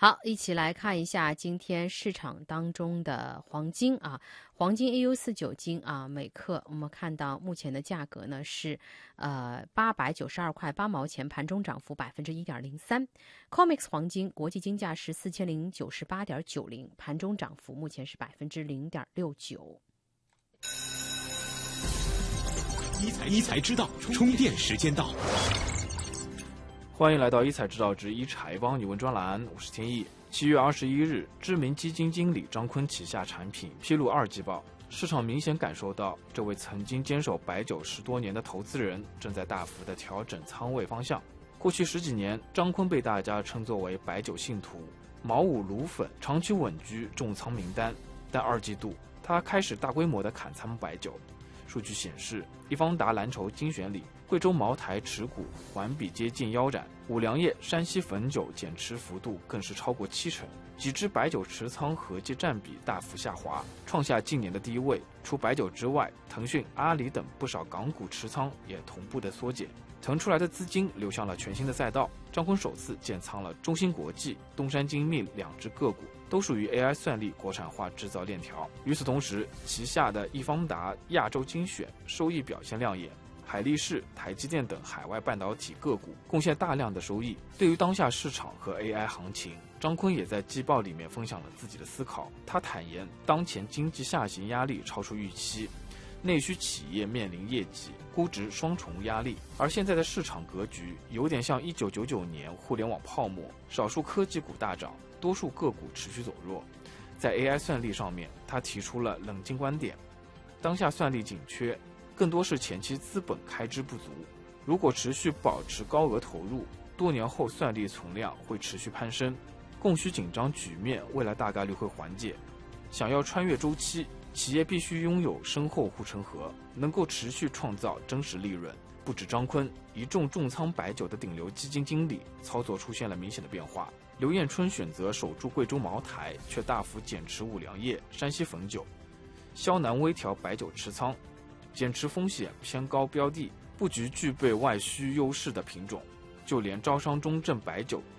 好，一起来看一下今天市场当中的黄金啊，黄金 AU49金啊，每克我们看到目前的价格呢是892块8毛钱，盘中涨幅1.03%。COMEX 黄金国际金价是4098.90，盘中涨幅目前是0.69%。 一财知道，充电时间到。 欢迎来到一财知道之一财帮你问专栏，我是天意。7月21日，知名基金经理张坤旗下产品披露二季报，市场明显感受到这位曾经坚守白酒10多年的投资人正在大幅的调整仓位方向。过去10几年，张坤被大家称作为白酒信徒，茅五卤粉长期稳居重仓名单，但二季度他开始大规模的砍仓白酒。数据显示，易方达蓝筹精选里，贵州茅台持股环比接近腰斩，五粮液、山西汾酒减持幅度更是超过70%，几支白酒持仓合计占比大幅下滑，创下近年的低位。除白酒之外，腾讯、阿里等不少港股持仓也同步的缩减，腾出来的资金流向了全新的赛道。张坤首次建仓了中芯国际、东山精密2只个股，都属于 AI 算力国产化制造链条。与此同时，旗下的易方达亚洲精选收益表现亮眼，海力士、台积电等海外半导体个股贡献大量的收益。对于当下市场和 AI 行情，张坤也在季报里面分享了自己的思考。他坦言，当前经济下行压力超出预期，内需企业面临业绩、估值双重压力，而现在的市场格局有点像1999年互联网泡沫，少数科技股大涨，多数个股持续走弱。在 AI 算力上面，他提出了冷静观点，当下算力紧缺，更多是前期资本开支不足，如果持续保持高额投入，多年后算力存量会持续攀升，供需紧张局面未来大概率会缓解。想要穿越周期，企业必须拥有深厚护城河，能够持续创造真实利润。不止张坤，一众重仓白酒的顶流基金经理操作出现了明显的变化。刘彦春选择守住贵州茅台，却大幅减持五粮液、山西汾酒。肖南微调白酒持仓，减持风险偏高标的，布局具备外需优势的品种。就连招商中证白酒